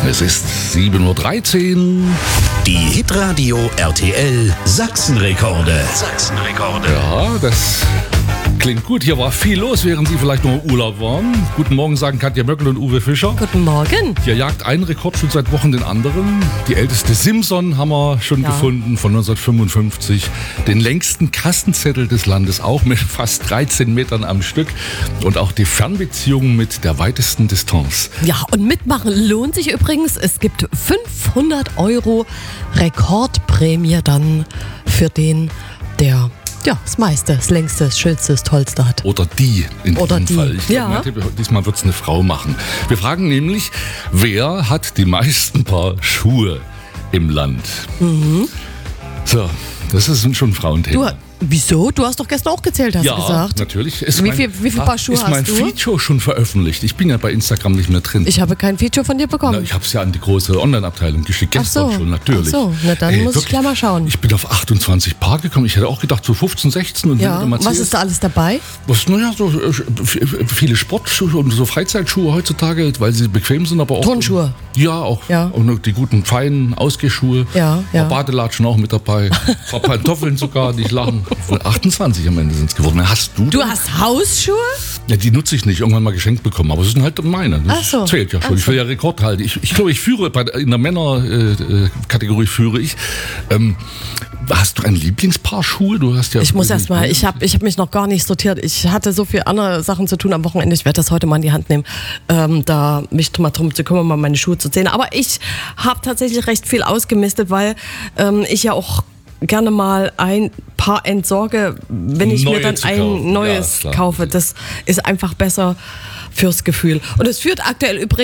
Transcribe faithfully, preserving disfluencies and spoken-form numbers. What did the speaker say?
Es ist sieben Uhr dreizehn. Die Hitradio R T L Sachsenrekorde. Sachsenrekorde. Ja, das klingt gut. Hier war viel los, während Sie vielleicht noch im Urlaub waren. Guten Morgen, sagen Katja Möckel und Uwe Fischer. Guten Morgen. Hier jagt ein Rekord schon seit Wochen den anderen. Die älteste Simson haben wir schon Ja. gefunden, von neunzehnhundertfünfundfünfzig. Den längsten Kassenzettel des Landes auch mit fast dreizehn Metern am Stück. Und auch die Fernbeziehung mit der weitesten Distanz. Ja, und mitmachen lohnt sich übrigens. Es gibt fünfhundert Euro Rekordprämie dann für den, der ja, das meiste, das längste, das schönste, das tollste hat. Oder die in Oder diesem die. Fall. Ich Ja. glaube, diesmal wird es eine Frau machen. Wir fragen nämlich, wer hat die meisten Paar Schuhe im Land? Mhm. So, das ist schon ein Frauenthema. Du, wieso? Du hast doch gestern auch gezählt, hast ja, du gesagt. natürlich. Ist Wie mein, viel- wie viel Paar Schuhe ist mein hast du? Feature schon veröffentlicht? Ich bin ja bei Instagram nicht mehr drin. Ich habe kein Feature von dir Na, bekommen. ich habe es ja an die große Online-Abteilung geschickt, Ach gestern so. schon, natürlich. Ach so, na dann muss ich gleich mal schauen. Ich bin auf achtundzwanzig Paar gekommen. Ich hätte auch gedacht, so fünfzehn, sechzehn. Und Ja, wenn du mal was zählst, ist da alles dabei? Was, naja, so äh, f- viele Sportschuhe und so Freizeitschuhe heutzutage, weil sie bequem sind, aber auch. Turnschuhe. Ja, auch. Ja. Und die guten, feinen Ausgehschuhe. Ja, ja. Badelatschen auch mit dabei. Ein paar Pantoffeln sogar, nicht lachen. achtundzwanzig am Ende sind es geworden. Hast du? Du hast Hausschuhe? Ja, die nutze ich nicht. Irgendwann mal geschenkt bekommen. Aber es sind halt meine. Das Ach so. zählt ja schon. Ach Ich will ja Rekord halten. Ich, ich glaube, ich führe, bei, der- in der Männerkategorie führe ich. Ähm, hast du ein Lieblingspaar Schuhe? Du hast ja. Ich muss erst mal, ich habe ich hab mich noch gar nicht sortiert. Ich hatte so viele andere Sachen zu tun am Wochenende. Ich werde das heute mal in die Hand nehmen, ähm, da mich mal drum zu kümmern, mal meine Schuhe zu zählen. Aber ich habe tatsächlich recht viel ausgemistet, weil ähm, ich ja auch gerne mal ein Paar entsorge, wenn ich Neue mir dann zu ein kaufen. Ja, neues ist klar. kaufe. Das ist einfach besser fürs Gefühl. Und es führt aktuell übrigens